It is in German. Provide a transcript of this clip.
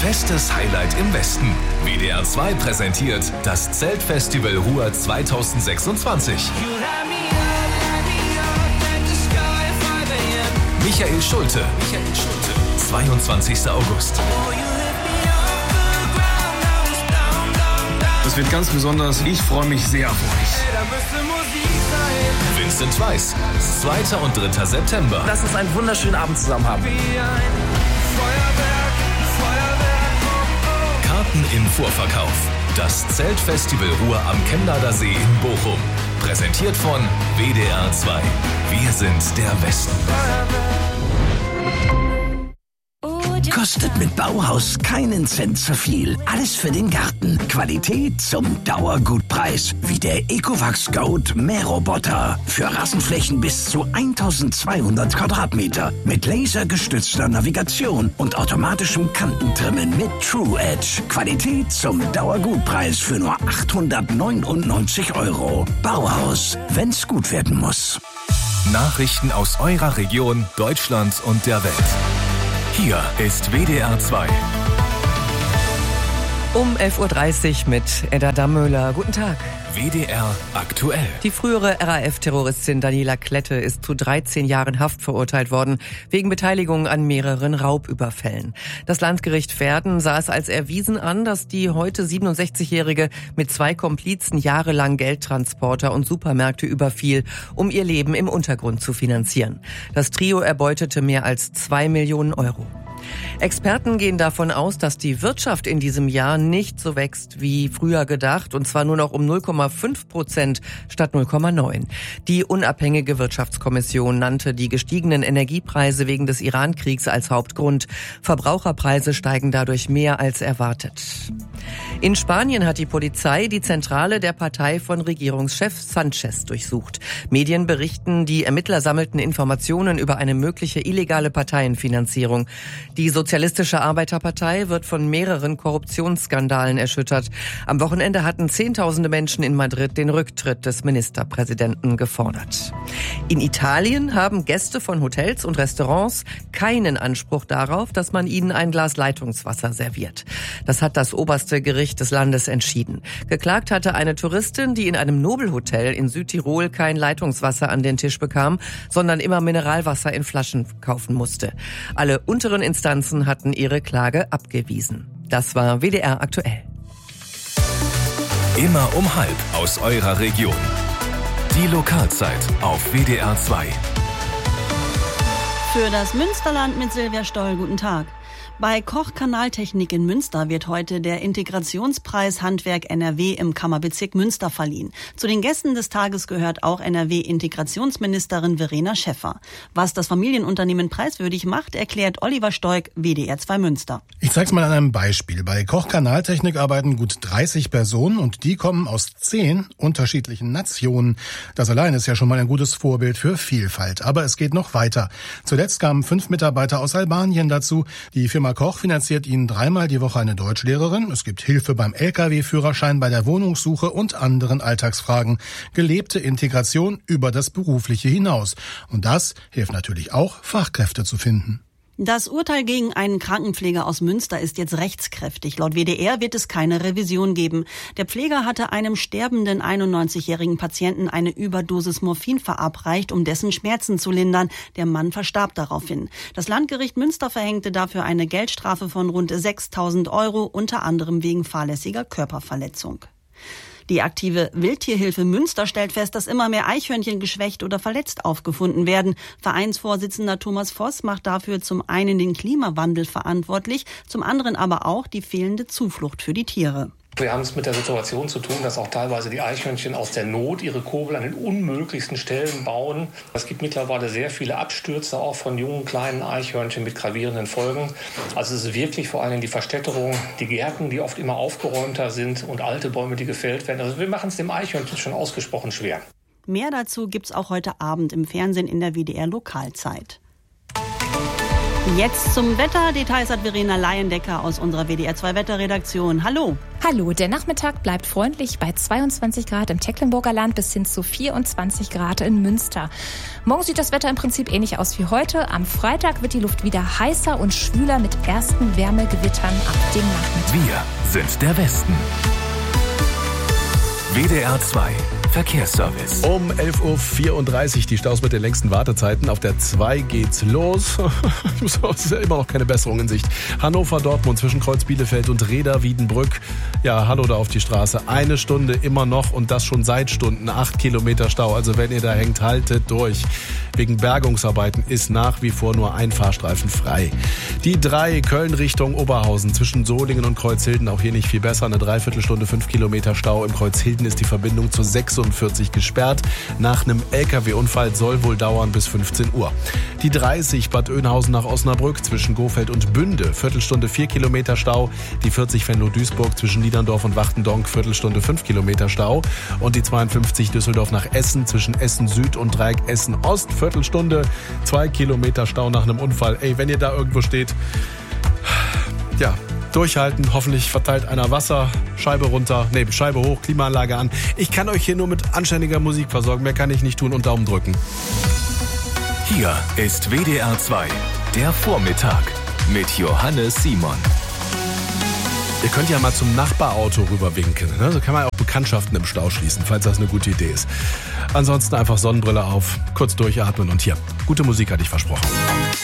Bestes Highlight im Westen. WDR 2 präsentiert das Zeltfestival Ruhr 2026. Michael Schulte. 22. August. Das wird ganz besonders. Ich freue mich sehr auf euch. Vincent Weiss. 2. und 3. September. Lass uns einen wunderschönen Abend zusammen haben. Karten im Vorverkauf. Das Zeltfestival Ruhr am Chemnader See in Bochum. Präsentiert von WDR 2. Wir sind der Westen. Kostet mit Bauhaus keinen Cent zu viel. Alles für den Garten. Qualität zum Dauergutpreis. Wie der Ecovacs Goat Mähroboter. Für Rasenflächen bis zu 1200 Quadratmeter. Mit lasergestützter Navigation und automatischem Kantentrimmen mit True Edge. Qualität zum Dauergutpreis für nur 899 €. Bauhaus, wenn's gut werden muss. Nachrichten aus eurer Region, Deutschland und der Welt. Hier ist WDR 2. Um 11.30 Uhr mit Edda Dammöhler. Guten Tag. WDR aktuell. Die frühere RAF-Terroristin Daniela Klette ist zu 13 Jahren Haft verurteilt worden, wegen Beteiligung an mehreren Raubüberfällen. Das Landgericht Verden sah es als erwiesen an, dass die heute 67-Jährige mit 2 Komplizen jahrelang Geldtransporter und Supermärkte überfiel, um ihr Leben im Untergrund zu finanzieren. Das Trio erbeutete mehr als 2 Millionen €. Experten gehen davon aus, dass die Wirtschaft in diesem Jahr nicht so wächst wie früher gedacht, und zwar nur noch um 0,5% statt 0,9%. Die unabhängige Wirtschaftskommission nannte die gestiegenen Energiepreise wegen des Iran-Kriegs als Hauptgrund. Verbraucherpreise steigen dadurch mehr als erwartet. In Spanien hat die Polizei die Zentrale der Partei von Regierungschef Sanchez durchsucht. Medien berichten, die Ermittler sammelten Informationen über eine mögliche illegale Parteienfinanzierung. Die Sozialistische Arbeiterpartei wird von mehreren Korruptionsskandalen erschüttert. Am Wochenende hatten Zehntausende Menschen in Madrid den Rücktritt des Ministerpräsidenten gefordert. In Italien haben Gäste von Hotels und Restaurants keinen Anspruch darauf, dass man ihnen ein Glas Leitungswasser serviert. Das hat das oberste Gericht des Landes entschieden. Geklagt hatte eine Touristin, die in einem Nobelhotel in Südtirol kein Leitungswasser an den Tisch bekam, sondern immer Mineralwasser in Flaschen kaufen musste. Alle unteren Instanzen hatten ihre Klage abgewiesen. Das war WDR aktuell. Immer um 12:30 aus eurer Region. Die Lokalzeit auf WDR 2. Für das Münsterland mit Silvia Stoll, guten Tag. Bei Koch Kanaltechnik in Münster wird heute der Integrationspreis Handwerk NRW im Kammerbezirk Münster verliehen. Zu den Gästen des Tages gehört auch NRW-Integrationsministerin Verena Schäffer. Was das Familienunternehmen preiswürdig macht, erklärt Oliver Stoik, WDR 2 Münster. Ich zeig's mal an einem Beispiel. Bei Koch Kanaltechnik arbeiten gut 30 Personen und die kommen aus 10 unterschiedlichen Nationen. Das allein ist ja schon mal ein gutes Vorbild für Vielfalt. Aber es geht noch weiter. Zuletzt kamen 5 Mitarbeiter aus Albanien dazu. Die Firma Koch finanziert ihnen 3-mal die Woche eine Deutschlehrerin. Es gibt Hilfe beim Lkw-Führerschein, bei der Wohnungssuche und anderen Alltagsfragen. Gelebte Integration über das Berufliche hinaus. Und das hilft natürlich auch, Fachkräfte zu finden. Das Urteil gegen einen Krankenpfleger aus Münster ist jetzt rechtskräftig. Laut WDR wird es keine Revision geben. Der Pfleger hatte einem sterbenden 91-jährigen Patienten eine Überdosis Morphin verabreicht, um dessen Schmerzen zu lindern. Der Mann verstarb daraufhin. Das Landgericht Münster verhängte dafür eine Geldstrafe von rund 6.000 €, unter anderem wegen fahrlässiger Körperverletzung. Die aktive Wildtierhilfe Münster stellt fest, dass immer mehr Eichhörnchen geschwächt oder verletzt aufgefunden werden. Vereinsvorsitzender Thomas Voss macht dafür zum einen den Klimawandel verantwortlich, zum anderen aber auch die fehlende Zuflucht für die Tiere. Wir haben es mit der Situation zu tun, dass auch teilweise die Eichhörnchen aus der Not ihre Korbel an den unmöglichsten Stellen bauen. Es gibt mittlerweile sehr viele Abstürze auch von jungen, kleinen Eichhörnchen mit gravierenden Folgen. Also es ist wirklich vor allem die Verstädterung, die Gärten, die oft immer aufgeräumter sind und alte Bäume, die gefällt werden. Also wir machen es dem Eichhörnchen schon ausgesprochen schwer. Mehr dazu gibt's auch heute Abend im Fernsehen in der WDR Lokalzeit. Jetzt zum Wetter. Details hat Verena Leyendecker aus unserer WDR 2 Wetterredaktion. Hallo. Hallo, der Nachmittag bleibt freundlich bei 22 Grad im Tecklenburger Land bis hin zu 24 Grad in Münster. Morgen sieht das Wetter im Prinzip ähnlich aus wie heute. Am Freitag wird die Luft wieder heißer und schwüler mit ersten Wärmegewittern ab dem Nachmittag. Wir sind der Westen. WDR 2 Verkehrsservice. Um 11.34 Uhr die Staus mit den längsten Wartezeiten. Auf der 2 geht's los. Es ist ja immer noch keine Besserung in Sicht. Hannover-Dortmund zwischen Kreuz-Bielefeld und Reda-Wiedenbrück. Ja, hallo da auf die Straße. 1 Stunde immer noch und das schon seit Stunden. 8 Kilometer Stau. Also wenn ihr da hängt, haltet durch. Wegen Bergungsarbeiten ist nach wie vor nur ein Fahrstreifen frei. Die 3 Köln Richtung Oberhausen zwischen Solingen und Kreuzhilden. Auch hier nicht viel besser. Eine Dreiviertelstunde, 5 Kilometer Stau. Im Kreuzhilden ist die Verbindung zu 46 gesperrt. Nach einem LKW-Unfall soll wohl dauern bis 15 Uhr. Die 30 Bad Oeynhausen nach Osnabrück zwischen Gofeld und Bünde. Viertelstunde 4 Kilometer Stau. Die 40 Venlo-Duisburg zwischen Niederndorf und Wachtendonk. Viertelstunde 5 Kilometer Stau. Und die 52 Düsseldorf nach Essen zwischen Essen Süd und Dreieck Essen Ost. Viertelstunde 2 Kilometer Stau nach einem Unfall. Ey, wenn ihr da irgendwo steht, ja, durchhalten. Hoffentlich verteilt einer Wasser, Scheibe runter, Scheibe hoch, Klimaanlage an. Ich kann euch hier nur mit anständiger Musik versorgen. Mehr kann ich nicht tun und Daumen drücken. Hier ist WDR 2, der Vormittag mit Johannes Simon. Ihr könnt ja mal zum Nachbarauto rüberwinken. Ne? So kann man auch Bekanntschaften im Stau schließen, falls das eine gute Idee ist. Ansonsten einfach Sonnenbrille auf, kurz durchatmen und hier, gute Musik hatte ich versprochen.